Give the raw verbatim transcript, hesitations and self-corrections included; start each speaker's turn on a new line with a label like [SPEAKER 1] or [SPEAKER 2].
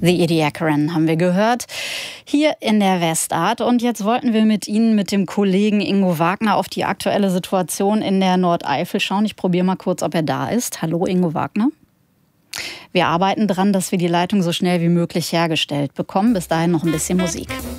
[SPEAKER 1] The Ediacaran haben wir gehört, hier in der Westart. Und jetzt wollten wir mit Ihnen, mit dem Kollegen Ingo Wagner, auf die aktuelle Situation in der Nordeifel schauen. Ich probiere mal kurz, ob er da ist. Hallo, Ingo Wagner. Wir arbeiten dran, dass wir die Leitung so schnell wie möglich hergestellt bekommen. Bis dahin noch ein bisschen Musik.